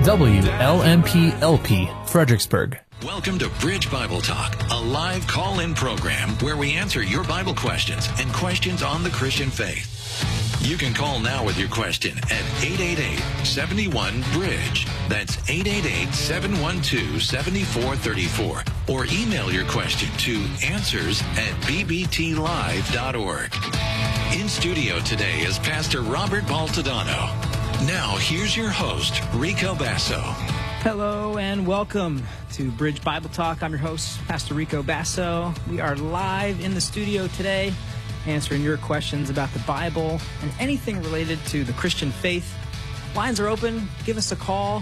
WLMP-LP, Fredericksburg. Welcome to Bridge Bible Talk, a live call-in program where we answer your Bible questions and questions on the Christian faith. You can call now with your question at 888-71-BRIDGE. That's 888-712-7434. Or email your question to answers@bbtlive.org. In studio today is Pastor Robert Baltodano. Now, here's your host, Rico Basso. Hello and welcome to Bridge Bible Talk. I'm your host, Pastor Rico Basso. We are live in the studio today, answering your questions about the Bible and anything related to the Christian faith. Lines are open. Give us a call,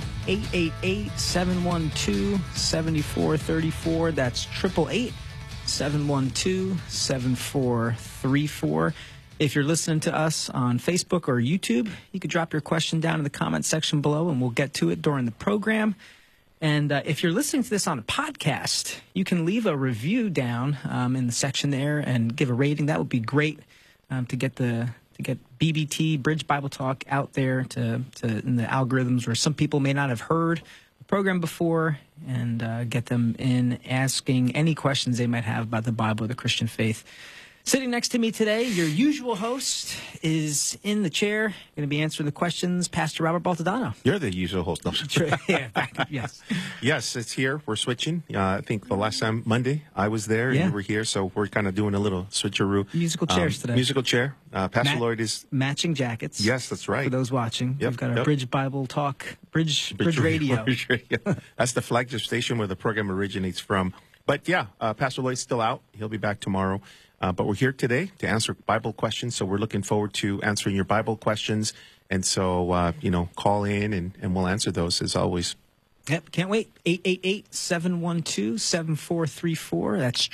888-712-7434. That's 888-712-7434. If you're listening to us on Facebook or YouTube, you could drop your question down in the comment section below, and we'll get to it during the program. And if you're listening to this on a podcast, you can leave a review down in the section there and give a rating. That would be great to get BBT, Bridge Bible Talk, out there to in the algorithms where some people may not have heard the program before, and get them in asking any questions they might have about the Bible or the Christian faith. Sitting next to me today, your usual host is in the chair, going to be answering the questions, Pastor Robert Baltodano. You're the usual host. No. Yeah, yes. Yes, it's here. We're switching. I think the last time, Monday, I was there and you were here, so we're kind of doing a little switcheroo. Musical chairs today. Musical chair. Pastor Lloyd is... Matching jackets. Yes, that's right. For those watching. We've got our Bridge Bible Talk, Bridge Radio. Bridge Radio. That's the flagship station where the program originates from. But yeah, Pastor Lloyd's still out. He'll be back tomorrow. But we're here today to answer Bible questions, so we're looking forward to answering your Bible questions. And so, call in and we'll answer those as always. Yep, can't wait. 888-712-7434. That's